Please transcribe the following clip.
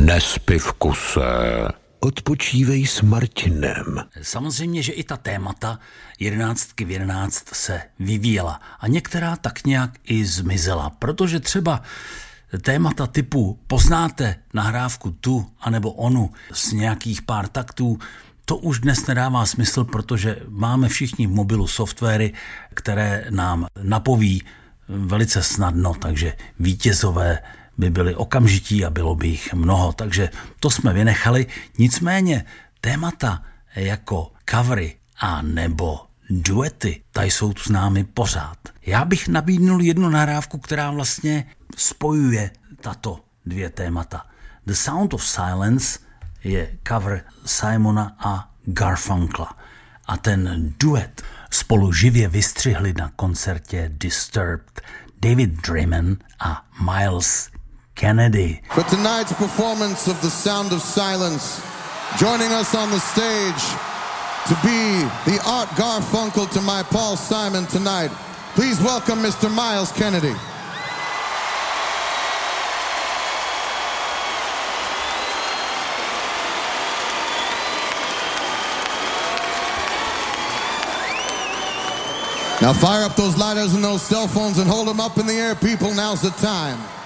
Nespí v kuse. Odpočívej s Martinem. Samozřejmě, že i ta témata 11 v 11 se vyvíjela a některá tak nějak i zmizela, protože třeba témata typu poznáte nahrávku tu anebo onu z nějakých pár taktů, to už dnes nedává smysl, protože máme všichni v mobilu softwary, které nám napoví velice snadno, takže vítězové by byli okamžití a bylo by jich mnoho, takže to jsme vynechali. Nicméně témata jako covery a nebo duety, ta jsou tu s námi pořád. Já bych nabídnul jednu nahrávku, která vlastně spojuje tato dvě témata. The Sound of Silence je cover Simona a Garfunkla a ten duet spolu živě vystřihli na koncertě Disturbed David Draiman a Miles Kennedy. For tonight's performance of The Sound of Silence, joining us on the stage to be the Art Garfunkel to my Paul Simon tonight, please welcome Mr. Miles Kennedy. Now fire up those lighters and those cell phones and hold them up in the air, people. Now's the time.